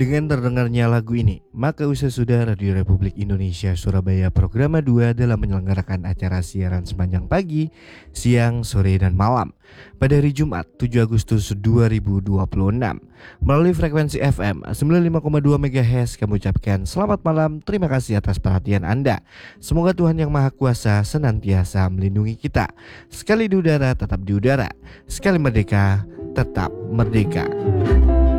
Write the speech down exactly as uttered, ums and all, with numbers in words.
Dengan terdengarnya lagu ini, maka usai sudah Radio Republik Indonesia Surabaya Programa dua dalam menyelenggarakan acara siaran sepanjang pagi, siang, sore, dan malam pada hari Jumat tujuh Agustus dua ribu dua puluh enam melalui frekuensi F M sembilan puluh lima koma dua MHz. Kami ucapkan selamat malam, terima kasih atas perhatian Anda. Semoga Tuhan Yang Maha Kuasa senantiasa melindungi kita. Sekali di udara tetap di udara, sekali merdeka tetap merdeka.